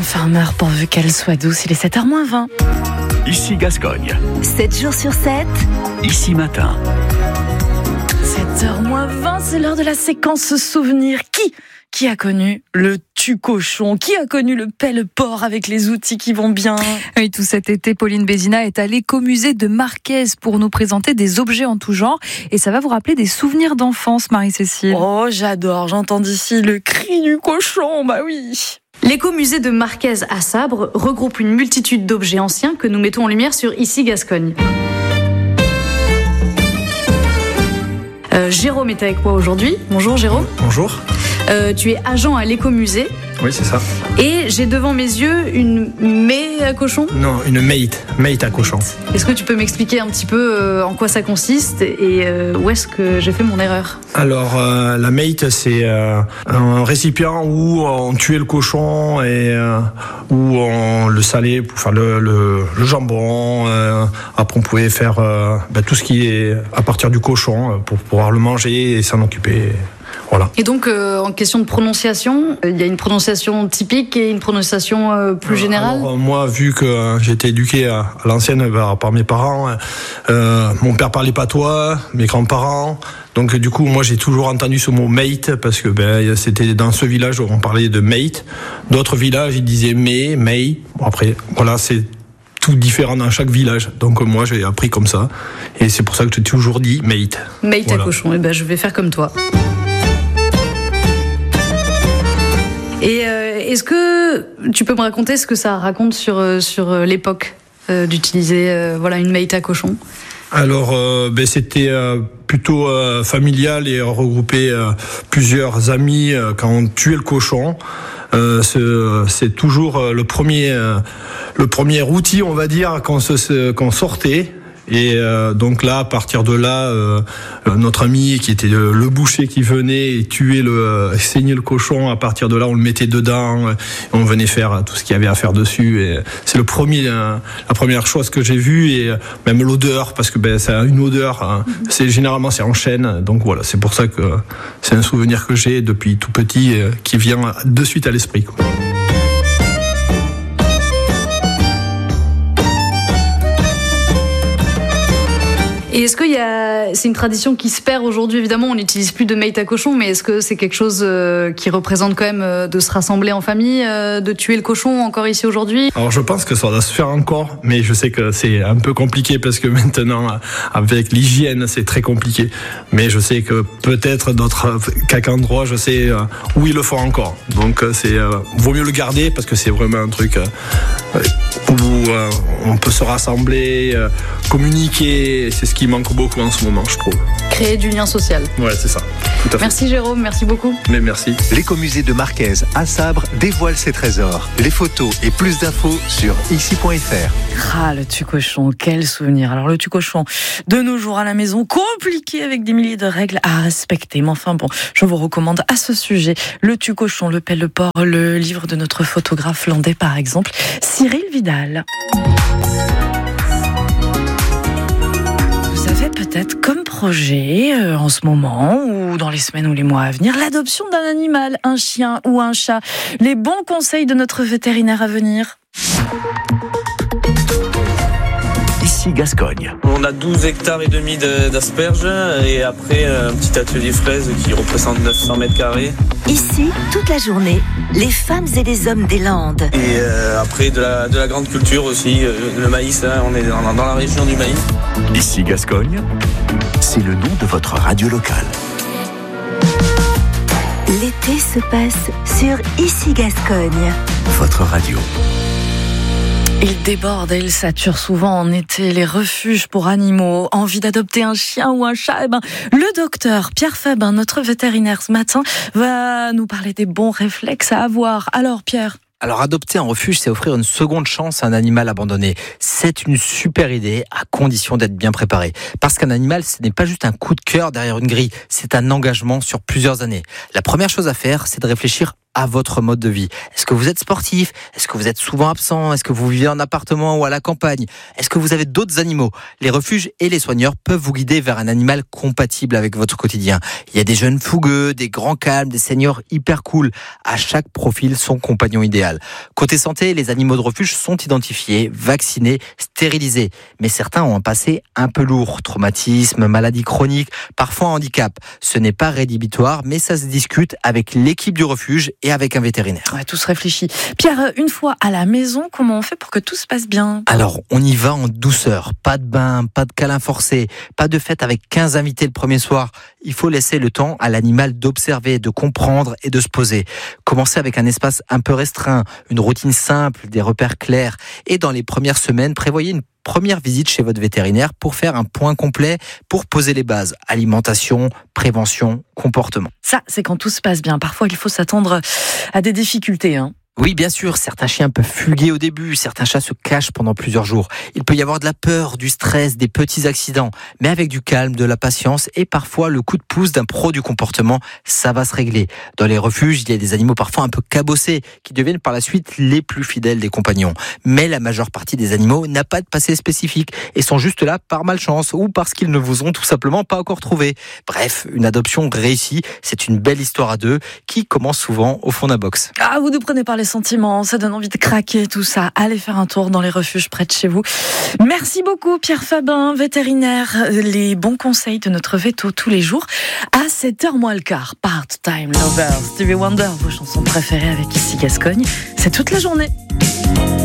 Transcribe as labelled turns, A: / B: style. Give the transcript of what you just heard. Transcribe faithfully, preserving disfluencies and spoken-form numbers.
A: Farmer, pourvu qu'elle soit douce. Il est sept heures moins vingt.
B: Ici Gascogne.
C: sept jours sur sept.
B: Ici matin.
A: sept heures moins vingt, c'est l'heure de la séquence souvenir. Qui Qui a connu le tue-cochon? Qui a connu le pelle-porc avec les outils qui vont bien?
D: Oui, tout cet été, Pauline Bézina est à l'écomusée de Marquez pour nous présenter des objets en tout genre. Et ça va vous rappeler des souvenirs d'enfance, Marie-Cécile.
A: Oh, j'adore, j'entends d'ici le cri du cochon, bah oui.
E: L'écomusée de Marquez à Sabre regroupe une multitude d'objets anciens que nous mettons en lumière sur Ici Gascogne. Euh, Jérôme est avec moi aujourd'hui. Bonjour Jérôme.
F: Bonjour.
E: Euh, tu es agent à l'écomusée.
F: Oui, c'est ça.
E: Et j'ai devant mes yeux une mets à cochon.
F: Non, une mate, mate à cochon.
E: Est-ce que tu peux m'expliquer un petit peu euh, en quoi ça consiste et euh, où est-ce que j'ai fait mon erreur?
F: Alors, euh, la mate, c'est euh, un récipient où on tuait le cochon et euh, où on le salait pour faire le, le, le jambon. Euh, après, on pouvait faire euh, bah, tout ce qui est à partir du cochon pour pouvoir le manger et s'en occuper. Voilà.
E: Et donc, euh, en question de prononciation, il y a une prononciation typique et une prononciation euh, plus générale.
F: Alors, moi, vu que euh, j'ai été éduqué à, à l'ancienne par, par mes parents, euh, mon père parlait patois, mes grands-parents. Donc, du coup, moi, j'ai toujours entendu ce mot mate parce que ben, c'était dans ce village où on parlait de mate. D'autres villages, ils disaient mais, may. Bon, après, voilà, c'est tout différent dans chaque village. Donc, moi, j'ai appris comme ça. Et c'est pour ça que j'ai toujours dit mate.
E: Mate
F: voilà.
E: À cochon. Et ben, je vais faire comme toi. Et euh, est-ce que tu peux me raconter ce que ça raconte sur, sur l'époque euh, d'utiliser euh, voilà, une mate à cochon?
F: Alors, euh, ben, c'était euh, plutôt euh, familial et regroupait euh, plusieurs amis euh, quand on tuait le cochon. Euh, c'est, c'est toujours euh, le premier, euh, le premier outil, on va dire, qu'on, se, qu'on sortait. Et euh, donc là, à partir de là, euh, notre ami qui était le, le boucher qui venait et tuer le, euh, saigner le cochon, à partir de là, on le mettait dedans, et on venait faire tout ce qu'il y avait à faire dessus. Et c'est le premier, euh, la première chose que j'ai vue, et même l'odeur, parce que ben ça a une odeur. Hein, c'est généralement c'est en chaîne, donc voilà, c'est pour ça que c'est un souvenir que j'ai depuis tout petit, euh, qui vient de suite à l'esprit, quoi.
E: Et est-ce qu'il y a, c'est une tradition qui se perd aujourd'hui, évidemment, on n'utilise plus de mate à cochon, mais est-ce que c'est quelque chose euh, qui représente quand même euh, de se rassembler en famille, euh, de tuer le cochon encore ici aujourd'hui?
F: Alors je pense que ça doit se faire encore, mais je sais que c'est un peu compliqué parce que maintenant, avec l'hygiène, c'est très compliqué. Mais je sais que peut-être d'autres, quelques endroits, je sais euh, où ils le font encore. Donc c'est, euh, vaut mieux le garder parce que c'est vraiment un truc euh, où euh, on peut se rassembler, euh, communiquer, c'est ce qui manque beaucoup en ce moment, je trouve.
E: Créer du lien social.
F: Ouais, c'est ça. Tout à fait.
E: Merci Jérôme, merci beaucoup.
F: Mais merci.
B: L'écomusée de Marquez à Sabre dévoile ses trésors. Les photos et plus d'infos sur ici point f r.
A: Ah, le tue-cochon, quel souvenir. Alors, le tue-cochon, de nos jours à la maison, compliqué avec des milliers de règles à respecter. Mais enfin bon, je vous recommande à ce sujet le tue-cochon, le pelle-porc, le livre de notre photographe landais, par exemple, Cyril Vidal. Vous avez peut-être comme projet euh, en ce moment ou dans les semaines ou les mois à venir l'adoption d'un animal, un chien ou un chat. Les bons conseils de notre vétérinaire à venir.
B: Ici Gascogne.
G: On a douze hectares et demi de, d'asperges et après un petit atelier fraises qui représente neuf cents mètres carrés.
C: Ici, toute la journée, les femmes et les hommes des Landes.
G: Et euh, après de la, de la grande culture aussi, euh, le maïs, là, on est dans, dans la région du maïs.
B: Ici Gascogne, c'est le nom de votre radio locale.
C: L'été se passe sur Ici Gascogne.
B: Votre radio.
A: Il déborde et il sature souvent en été les refuges pour animaux. Envie d'adopter un chien ou un chat? Eh ben, le docteur Pierre Fabin, notre vétérinaire ce matin, va nous parler des bons réflexes à avoir. Alors Pierre?
H: Alors adopter un refuge, c'est offrir une seconde chance à un animal abandonné. C'est une super idée, à condition d'être bien préparé. Parce qu'un animal, ce n'est pas juste un coup de cœur derrière une grille, c'est un engagement sur plusieurs années. La première chose à faire, c'est de réfléchir à votre mode de vie. Est-ce que vous êtes sportif? Est-ce que vous êtes souvent absent? Est-ce que vous vivez en appartement ou à la campagne? Est-ce que vous avez d'autres animaux? Les refuges et les soigneurs peuvent vous guider vers un animal compatible avec votre quotidien. Il y a des jeunes fougueux, des grands calmes, des seniors hyper cool. À chaque profil, son compagnon idéal. Côté santé, les animaux de refuge sont identifiés, vaccinés, stérilisés. Mais certains ont un passé un peu lourd. Traumatisme, maladie chronique, parfois handicap. Ce n'est pas rédhibitoire, mais ça se discute avec l'équipe du refuge et avec un vétérinaire.
A: Ouais, tout se réfléchit. Pierre, une fois à la maison, comment on fait pour que tout se passe bien?
H: Alors, on y va en douceur. Pas de bain, pas de câlin forcé, pas de fête avec quinze invités le premier soir. Il faut laisser le temps à l'animal d'observer, de comprendre et de se poser. Commencez avec un espace un peu restreint, une routine simple, des repères clairs. Et dans les premières semaines, prévoyez une première visite chez votre vétérinaire pour faire un point complet, pour poser les bases. Alimentation, prévention, comportement.
A: Ça, c'est quand tout se passe bien. Parfois, il faut s'attendre à des difficultés, hein.
H: Oui, bien sûr, certains chiens peuvent fuguer au début, certains chats se cachent pendant plusieurs jours. Il peut y avoir de la peur, du stress, des petits accidents, mais avec du calme, de la patience et parfois le coup de pouce d'un pro du comportement, ça va se régler. Dans les refuges, il y a des animaux parfois un peu cabossés qui deviennent par la suite les plus fidèles des compagnons. Mais la majeure partie des animaux n'a pas de passé spécifique et sont juste là par malchance ou parce qu'ils ne vous ont tout simplement pas encore trouvé. Bref, une adoption réussie, c'est une belle histoire à deux qui commence souvent au fond d'un box.
A: Ah, vous nous prenez par les sentiments, ça donne envie de craquer tout ça. Allez faire un tour dans les refuges près de chez vous. Merci beaucoup Pierre Fabin, vétérinaire. Les bons conseils de notre veto tous les jours à sept heures moins le quart. Part-Time Lovers, Stevie Wonder, vos chansons préférées avec Ici Gascogne. C'est toute la journée.